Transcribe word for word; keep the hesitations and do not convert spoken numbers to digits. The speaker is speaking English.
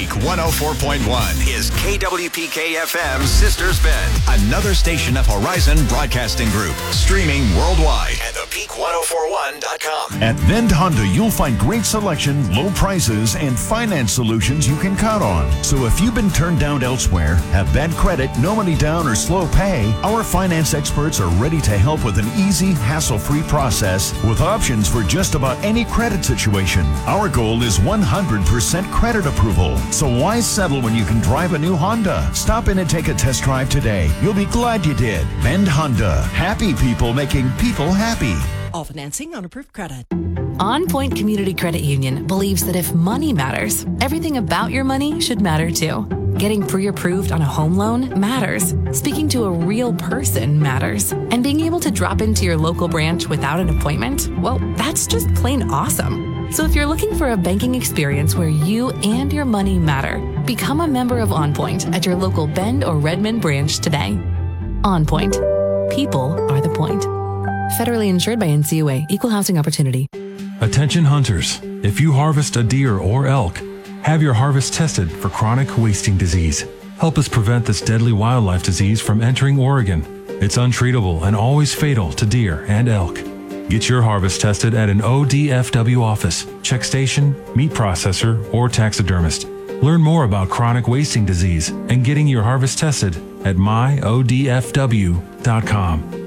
one oh four point one is K W P K F M's Sisters Bend, another station of Horizon Broadcasting Group, streaming worldwide at the peak ten forty-one dot com. At Vend Honda, you'll find great selection, low prices, and finance solutions you can count on. So if you've been turned down elsewhere, have bad credit, no money down, or slow pay, our finance experts are ready to help with an easy, hassle-free process with options for just about any credit situation. Our goal is one hundred percent credit approval. So why settle when you can drive a new Honda? Stop in and take a test drive today. You'll be glad you did. Vend Honda. Happy people making people happy. All financing on approved credit. On Point Community Credit Union believes that if money matters, everything about your money should matter too. Getting pre-approved on a home loan matters. Speaking to a real person matters. And being able to drop into your local branch without an appointment, well, that's just plain awesome. So if you're looking for a banking experience where you and your money matter, become a member of On Point at your local Bend or Redmond branch today. On Point. People are the point. Federally insured by N C U A. Equal Housing Opportunity. Attention hunters. If you harvest a deer or elk, have your harvest tested for chronic wasting disease. Help us prevent this deadly wildlife disease from entering Oregon. It's untreatable and always fatal to deer and elk. Get your harvest tested at an O D F W office, check station, meat processor, or taxidermist. Learn more about chronic wasting disease and getting your harvest tested at my O D F W dot com.